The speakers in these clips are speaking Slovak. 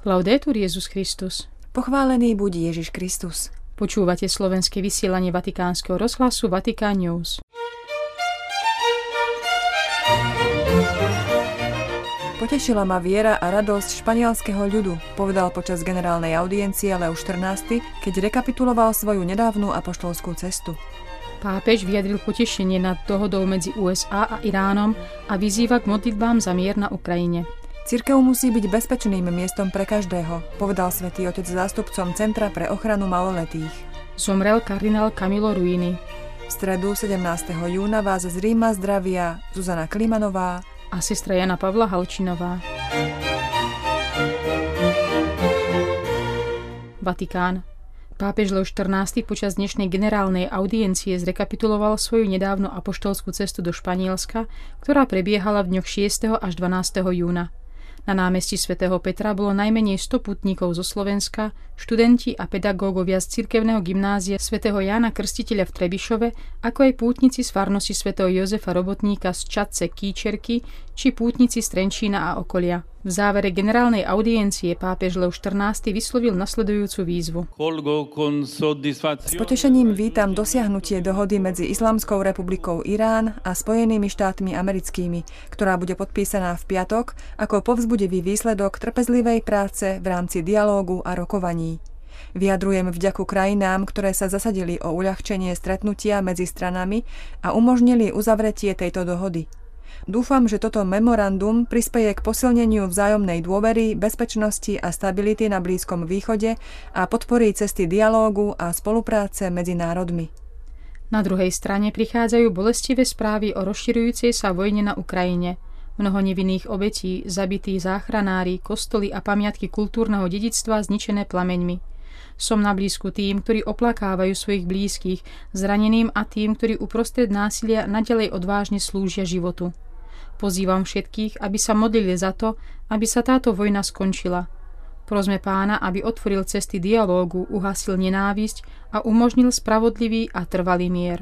Laudetur Jesus Christus. Pochválený buď Ježiš Kristus. Počúvate slovenské vysielanie Vatikánskeho rozhlasu Vatikán News. Potešila ma viera a radosť španielskeho ľudu, povedal počas generálnej audiencie Leo XIV, keď rekapituloval svoju nedávnu apoštolskú cestu. Pápež vyjadril potešenie nad dohodou medzi USA a Iránom a vyzýva k modlitbám za mier na Ukrajine. Cirkev musí byť bezpečným miestom pre každého, povedal svätý otec zástupcom Centra pre ochranu maloletých. Zomrel kardinál Camillo Ruini. V stredu 17. júna vás z Ríma zdravia Zuzana Klimanová a sestra Jana Pavla Halčinová. Vatikán. Pápež Leo XIV počas dnešnej generálnej audiencie zrekapituloval svoju nedávnu apoštolskú cestu do Španielska, ktorá prebiehala v dňoch 6. až 12. júna. Na námestí svätého Petra bolo najmenej 100 pútnikov zo Slovenska, študenti a pedagógovia z cirkevného gymnázia svätého Jána Krstiteľa v Trebišove, ako aj pútnici z farnosti svätého Jozefa Robotníka z Čadce Kýčerky, či pútnici z Trenčína a okolia. V závere generálnej audiencie pápež Leo XIV vyslovil nasledujúcu výzvu. S potešením vítam dosiahnutie dohody medzi Islamskou republikou Irán a Spojenými štátmi americkými, ktorá bude podpísaná v piatok ako povzbudivý výsledok trpezlivej práce v rámci dialógu a rokovaní. Vyjadrujem vďaku krajinám, ktoré sa zasadili o uľahčenie stretnutia medzi stranami a umožnili uzavretie tejto dohody. Dúfam, že toto memorandum prispeje k posilneniu vzájomnej dôvery, bezpečnosti a stability na Blízkom východe a podporí cesty dialógu a spolupráce medzi národmi. Na druhej strane prichádzajú bolestivé správy o rozširujúcej sa vojne na Ukrajine. Mnoho nevinných obetí, zabití záchranári, kostoly a pamiatky kultúrneho dedičstva zničené plameňmi. Som na blízku tým, ktorí oplakávajú svojich blízkych, zraneným a tým, ktorí uprostred násilia naďalej odvážne slúžia životu. Pozývam všetkých, aby sa modlili za to, aby sa táto vojna skončila. Prosme Pána, aby otvoril cesty dialógu, uhasil nenávisť a umožnil spravodlivý a trvalý mier.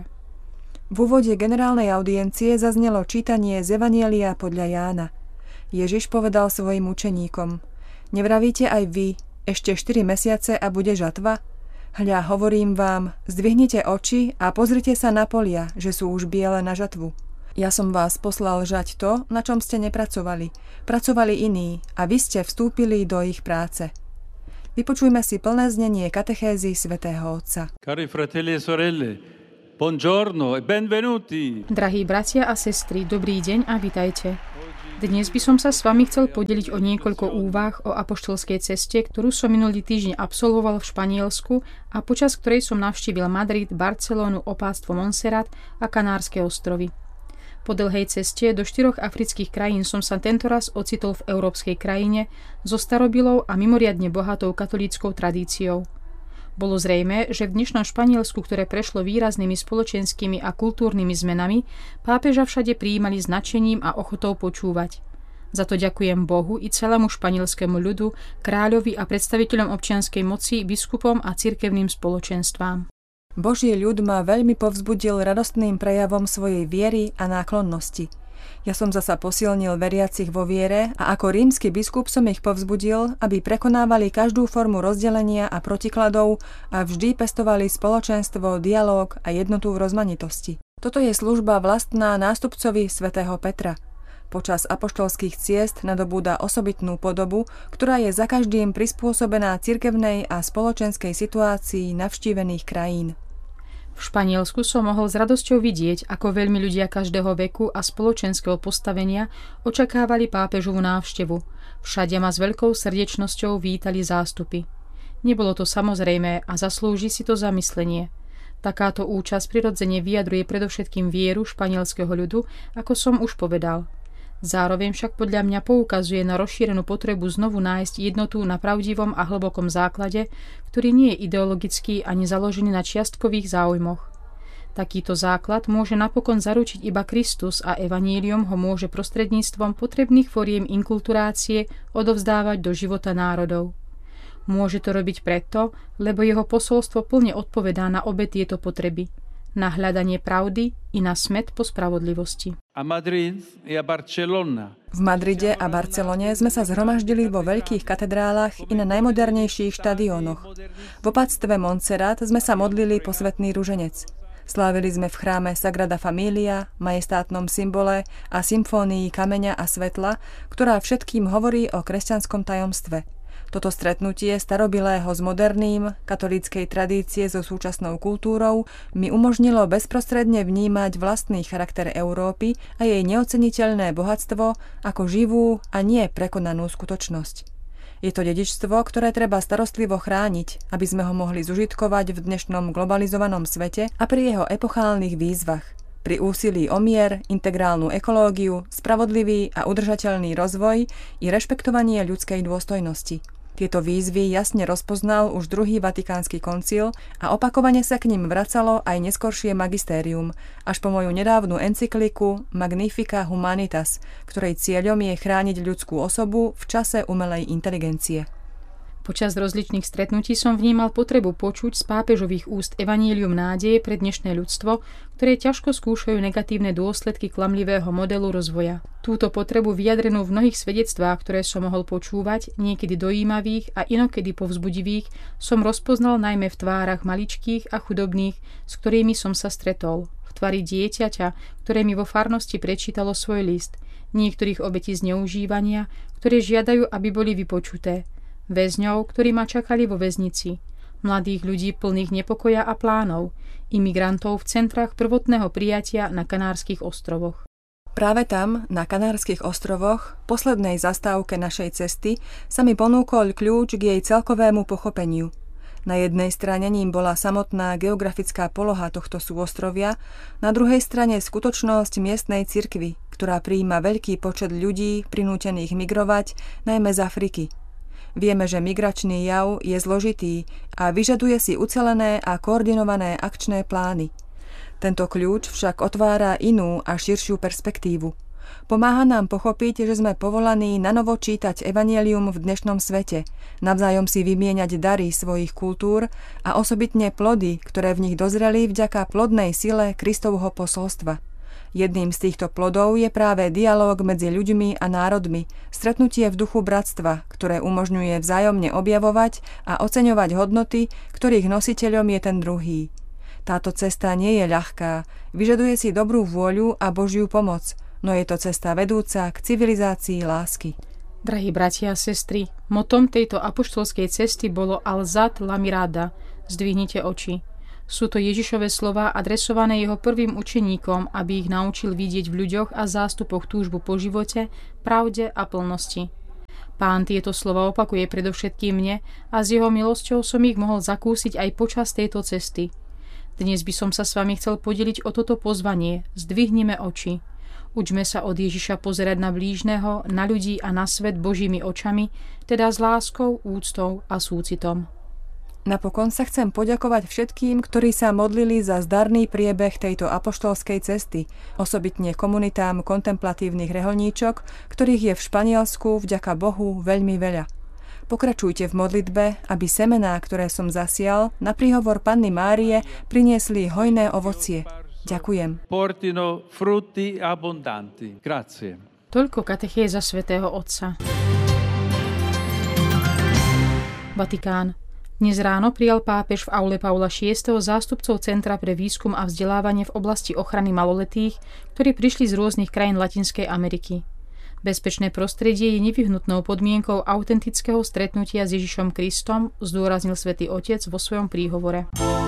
V úvode generálnej audiencie zaznelo čítanie z Evanjelia podľa Jána. Ježiš povedal svojim učeníkom: Nevravíte aj vy, ešte 4 mesiace a bude žatva? Hľa, hovorím vám, zdvihnite oči a pozrite sa na polia, že sú už biele na žatvu. Ja som vás poslal žať to, na čom ste nepracovali. Pracovali iní a vy ste vstúpili do ich práce. Vypočujme si plné znenie katechézy svätého Otca. Cari fratelli e sorelle, buongiorno e benvenuti. Drahí bratia a sestry, dobrý deň a vitajte. Dnes by som sa s vami chcel podeliť o niekoľko úvah o apoštolskej ceste, ktorú som minulý týždeň absolvoval v Španielsku a počas ktorej som navštívil Madrid, Barcelonu, opátstvo Montserrat a Kanárske ostrovy. Po dlhej ceste do 4 afrických krajín som sa tentoraz ocitol v európskej krajine so starobilou a mimoriadne bohatou katolíckou tradíciou. Bolo zrejmé, že v dnešnom Španielsku, ktoré prešlo výraznými spoločenskými a kultúrnymi zmenami, pápeža všade prijímali s nadšením a ochotou počúvať. Za to ďakujem Bohu i celému španielskému ľudu, kráľovi a predstaviteľom občianskej moci, biskupom a cirkevným spoločenstvám. Boží ľud ma veľmi povzbudil radostným prejavom svojej viery a náklonnosti. Ja som zasa posilnil veriacich vo viere a ako rímsky biskup som ich povzbudil, aby prekonávali každú formu rozdelenia a protikladov a vždy pestovali spoločenstvo, dialóg a jednotu v rozmanitosti. Toto je služba vlastná nástupcovi svätého Petra. Počas apoštolských ciest nadobúda osobitnú podobu, ktorá je za každým prispôsobená cirkevnej a spoločenskej situácii navštívených krajín. V Španielsku som mohol s radosťou vidieť, ako veľmi ľudia každého veku a spoločenského postavenia očakávali pápežovú návštevu. Všade ma s veľkou srdečnosťou vítali zástupy. Nebolo to samozrejmé a zaslúži si to zamyslenie. Takáto účasť prirodzene vyjadruje predovšetkým vieru španielského ľudu, ako som už povedal. Zároveň však podľa mňa poukazuje na rozšírenú potrebu znovu nájsť jednotu na pravdivom a hlbokom základe, ktorý nie je ideologický ani založený na čiastkových záujmoch. Takýto základ môže napokon zaručiť iba Kristus a evanílium ho môže prostredníctvom potrebných foriem inkulturácie odovzdávať do života národov. Môže to robiť preto, lebo jeho posolstvo plne odpovedá na obe tieto potreby. na hľadanie pravdy i na smäd po spravodlivosti. V Madride a Barcelone sme sa zhromaždili vo veľkých katedrálach i na najmodernejších štadiónoch. V opatstve Montserrat sme sa modlili posvätný ruženec. Slávili sme v chráme Sagrada Familia, majestátnom symbole a symfónii kameňa a svetla, ktorá všetkým hovorí o kresťanskom tajomstve. Toto stretnutie starobilého s moderným, katolíckej tradície so súčasnou kultúrou mi umožnilo bezprostredne vnímať vlastný charakter Európy a jej neoceniteľné bohatstvo ako živú a nie prekonanú skutočnosť. Je to dedičstvo, ktoré treba starostlivo chrániť, aby sme ho mohli zužitkovať v dnešnom globalizovanom svete a pri jeho epochálnych výzvach. Pri úsilí o mier, integrálnu ekológiu, spravodlivý a udržateľný rozvoj i rešpektovanie ľudskej dôstojnosti. Tieto výzvy jasne rozpoznal už druhý Vatikánsky koncil a opakovane sa k nim vracalo aj neskoršie magistérium, až po moju nedávnu encykliku Magnifica Humanitas, ktorej cieľom je chrániť ľudskú osobu v čase umelej inteligencie. Počas rozličných stretnutí som vnímal potrebu počuť z pápežových úst evanílium nádeje pre dnešné ľudstvo, ktoré ťažko skúšajú negatívne dôsledky klamlivého modelu rozvoja. Túto potrebu vyjadrenú v mnohých svedectvách, ktoré som mohol počúvať, niekedy dojímavých a inokedy povzbudivých, som rozpoznal najmä v tvárach maličkých a chudobných, s ktorými som sa stretol. V tvári dieťaťa, ktoré mi vo farnosti prečítalo svoj list, niektorých obetí zneužívania, ktoré žiadajú, aby boli vypočuté, väzňov, ktorí ma čakali vo väznici, mladých ľudí plných nepokoja a plánov, imigrantov v centrách prvotného prijatia na Kanárskych ostrovoch. Práve tam, na Kanárskych ostrovoch, poslednej zastávke našej cesty, sa mi ponúkol kľúč k jej celkovému pochopeniu. Na jednej strane ním bola samotná geografická poloha tohto súostrovia, na druhej strane skutočnosť miestnej cirkvi, ktorá prijíma veľký počet ľudí prinútených migrovať, najmä z Afriky. Vieme, že migračný jav je zložitý a vyžaduje si ucelené a koordinované akčné plány. Tento kľúč však otvára inú a širšiu perspektívu. Pomáha nám pochopiť, že sme povolaní nanovo čítať evanjelium v dnešnom svete, navzájom si vymieňať dary svojich kultúr a osobitne plody, ktoré v nich dozreli vďaka plodnej sile Kristovho posolstva. Jedným z týchto plodov je práve dialóg medzi ľuďmi a národmi, stretnutie v duchu bratstva, ktoré umožňuje vzájomne objavovať a oceňovať hodnoty, ktorých nositeľom je ten druhý. Táto cesta nie je ľahká, vyžaduje si dobrú vôľu a Božiu pomoc, no je to cesta vedúca k civilizácii lásky. Drahí bratia a sestry, motom tejto apoštolskej cesty bolo Alzat la mirada, zdvihnite oči. Sú to Ježišove slová adresované jeho prvým učeníkom, aby ich naučil vidieť v ľuďoch a zástupoch túžbu po živote, pravde a plnosti. Pán tieto slova opakuje predovšetkým mne a s jeho milosťou som ich mohol zakúsiť aj počas tejto cesty. Dnes by som sa s vami chcel podeliť o toto pozvanie. Zdvihnime oči. Učme sa od Ježiša pozerať na blížneho, na ľudí a na svet Božími očami, teda s láskou, úctou a súcitom. Napokon sa chcem poďakovať všetkým, ktorí sa modlili za zdarný priebeh tejto apoštolskej cesty, osobitne komunitám kontemplatívnych reholníčok, ktorých je v Španielsku vďaka Bohu veľmi veľa. Pokračujte v modlitbe, aby semená, ktoré som zasial, na príhovor Panny Márie priniesli hojné ovocie. Ďakujem. Portino frutti abbondanti. Grazie. Toľko katechéza svätého Otca. Vatikán. Dnes ráno prijal pápež v aule Paula VI. Zástupcov Centra pre výskum a vzdelávanie v oblasti ochrany maloletých, ktorí prišli z rôznych krajín Latinskej Ameriky. Bezpečné prostredie je nevyhnutnou podmienkou autentického stretnutia s Ježišom Kristom, zdôraznil Svätý Otec vo svojom príhovore.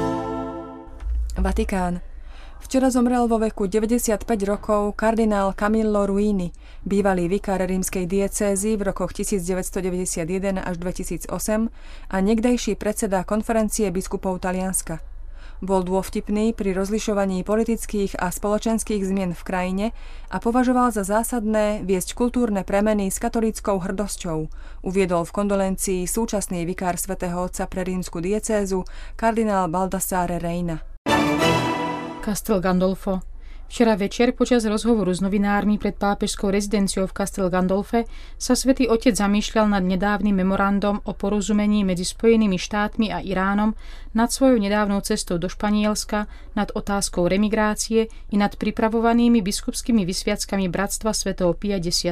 Vatikán. Včera zomrel vo veku 95 rokov kardinál Camillo Ruini, bývalý vikár rímskej diecézy v rokoch 1991 až 2008 a niekdajší predseda konferencie biskupov Talianska. Bol dôvtipný pri rozlišovaní politických a spoločenských zmien v krajine a považoval za zásadné viesť kultúrne premeny s katolíckou hrdosťou, uviedol v kondolencii súčasný vikár svätého Otca pre rímsku diecézu kardinál Baldassare Reina. Castel Gandolfo. Včera večer počas rozhovoru s novinármi pred pápežskou rezidenciou v Castel Gandolfe sa Svätý Otec zamýšľal nad nedávnym memorandom o porozumení medzi Spojenými štátmi a Iránom, nad svojou nedávnou cestou do Španielska, nad otázkou remigrácie i nad pripravovanými biskupskými vysviackami Bratstva svätého Pia X.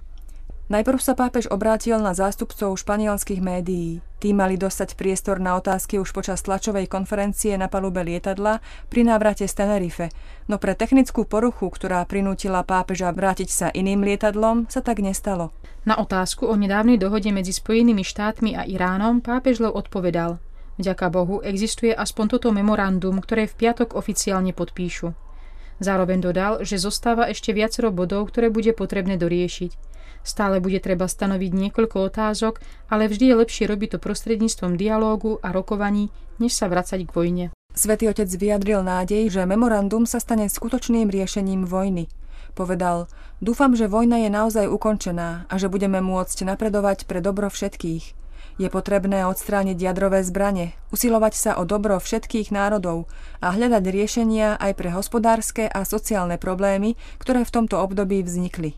Najprv sa pápež obrátil na zástupcov španielskych médií. Tí mali dostať priestor na otázky už počas tlačovej konferencie na palube lietadla pri návrate z Tenerife, no pre technickú poruchu, ktorá prinútila pápeža vrátiť sa iným lietadlom, sa tak nestalo. Na otázku o nedávnej dohode medzi Spojenými štátmi a Iránom pápež Lev odpovedal: Vďaka Bohu existuje aspoň toto memorandum, ktoré v piatok oficiálne podpíšu. Zároveň dodal, že zostáva ešte viacero bodov, ktoré bude potrebné doriešiť. Stále bude treba stanoviť niekoľko otázok, ale vždy je lepšie robiť to prostredníctvom dialógu a rokovaní, než sa vracať k vojne. Svätý Otec vyjadril nádej, že memorandum sa stane skutočným riešením vojny. Povedal: Dúfam, že vojna je naozaj ukončená a že budeme môcť napredovať pre dobro všetkých. Je potrebné odstrániť jadrové zbrane, usilovať sa o dobro všetkých národov a hľadať riešenia aj pre hospodárske a sociálne problémy, ktoré v tomto období vznikli.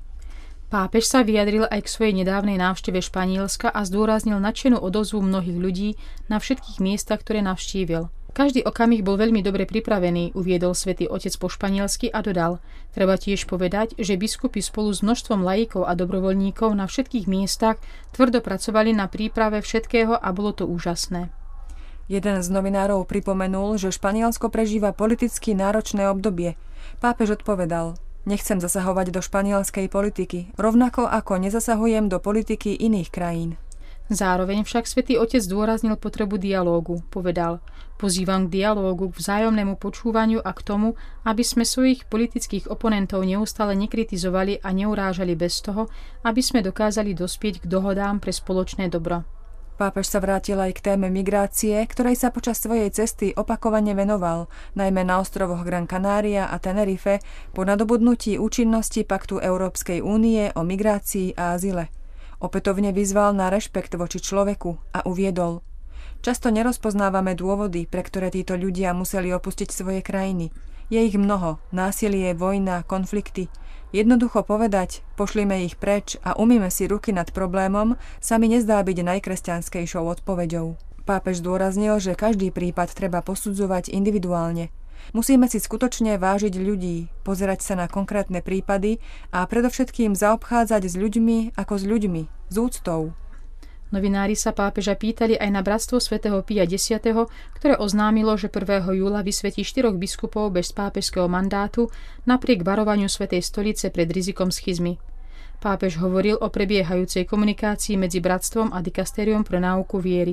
Pápež sa vyjadril aj k svojej nedávnej návšteve Španielska a zdôraznil nadšenú odozvu mnohých ľudí na všetkých miestach, ktoré navštívil. Každý okamih bol veľmi dobre pripravený, uviedol Svätý Otec po španielsky a dodal: Treba tiež povedať, že biskupy spolu s množstvom laikov a dobrovoľníkov na všetkých miestach tvrdo pracovali na príprave všetkého a bolo to úžasné. Jeden z novinárov pripomenul, že Španielsko prežíva politicky náročné obdobie. Pápež odpovedal: Nechcem zasahovať do španielskej politiky, rovnako ako nezasahujem do politiky iných krajín. Zároveň však Svätý Otec zdôraznil potrebu dialógu. Povedal: Pozývam k dialógu, k vzájomnému počúvaniu a k tomu, aby sme svojich politických oponentov neustále nekritizovali a neurážali bez toho, aby sme dokázali dospieť k dohodám pre spoločné dobro. Pápež sa vrátil aj k téme migrácie, ktorej sa počas svojej cesty opakovane venoval, najmä na ostrovoch Gran Canaria a Tenerife, po nadobudnutí účinnosti Paktu Európskej únie o migrácii a azyle. Opätovne vyzval na rešpekt voči človeku a uviedol: Často nerozpoznávame dôvody, pre ktoré títo ľudia museli opustiť svoje krajiny. Je ich mnoho: násilie, vojna, konflikty. Jednoducho povedať, pošlime ich preč a umyme si ruky nad problémom, sa mi nezdá byť najkresťanskejšou odpoveďou. Pápež zdôraznil, že každý prípad treba posudzovať individuálne. Musíme si skutočne vážiť ľudí, pozerať sa na konkrétne prípady a predovšetkým zaobchádzať s ľuďmi ako s ľuďmi, s úctou. Novinári sa pápeža pýtali aj na Bratstvo svätého Pia X, ktoré oznámilo, že 1. júla vysvetí 4 biskupov bez pápežského mandátu napriek varovaniu Svätej stolice pred rizikom schizmy. Pápež hovoril o prebiehajúcej komunikácii medzi bratstvom a dikastériom pre náuku viery.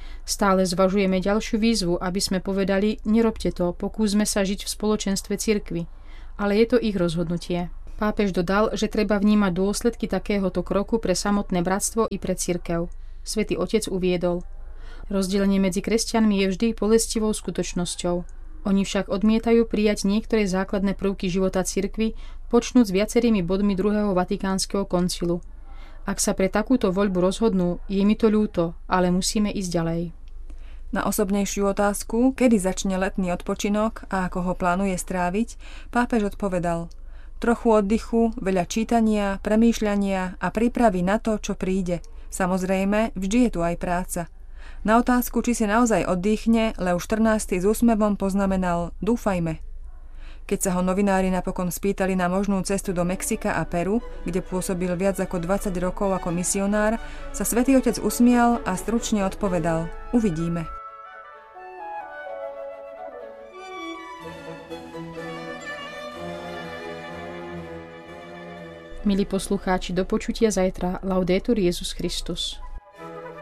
Stále zvažujeme ďalšiu výzvu, aby sme povedali: nerobte to, pokúsme sa žiť v spoločenstve cirkvi. Ale je to ich rozhodnutie. Pápež dodal, že treba vnímať dôsledky takéhoto kroku pre samotné bratstvo i pre cirkev. Svätý Otec uviedol: Rozdelenie medzi kresťanmi je vždy bolestivou skutočnosťou. Oni však odmietajú prijať niektoré základné prvky života cirkvi, počnúc s viacerými bodmi druhého Vatikánskeho koncilu. Ak sa pre takúto voľbu rozhodnú, je mi to ľúto, ale musíme ísť ďalej. Na osobnejšiu otázku, kedy začne letný odpočinok a ako ho plánuje stráviť, pápež odpovedal: Trochu oddychu, veľa čítania, premýšľania a prípravy na to, čo príde. Samozrejme, vždy je tu aj práca. Na otázku, či si naozaj oddychne, Lev XIV s úsmevom poznamenal: dúfajme. Keď sa ho novinári napokon spýtali na možnú cestu do Mexika a Peru, kde pôsobil viac ako 20 rokov ako misionár, sa Svätý Otec usmial a stručne odpovedal: uvidíme. Milí poslucháči, do počutia zajtra. Laudetur Jesus Christus.